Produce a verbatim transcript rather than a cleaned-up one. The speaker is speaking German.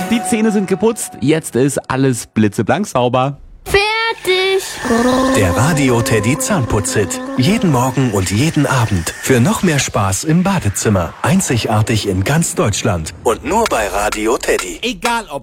Die Zähne sind geputzt, jetzt ist alles blitzeblank sauber. Fertig! Der Radio Teddy Zahnputz-Hit. Jeden Morgen und jeden Abend. Für noch mehr Spaß im Badezimmer. Einzigartig in ganz Deutschland. Und nur bei Radio Teddy. Egal ob